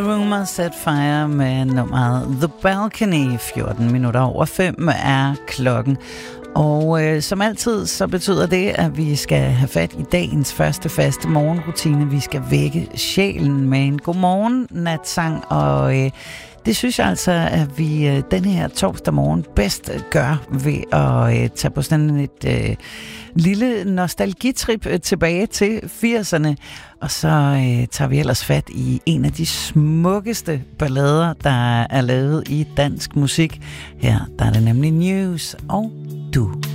Rumor Set Fire med nummeret The Balcony. 14 minutter over 5 er klokken. Og som altid, så betyder det, at vi skal have fat i dagens første faste morgenrutine. Vi skal vække sjælen med en godmorgen natsang, og det synes jeg altså, at vi den her torsdag morgen bedst gør ved at tage på sådan et lille nostalgitrip tilbage til 80'erne. Og så tager vi ellers fat i en af de smukkeste ballader, der er lavet i dansk musik. Her der er det nemlig News og Du.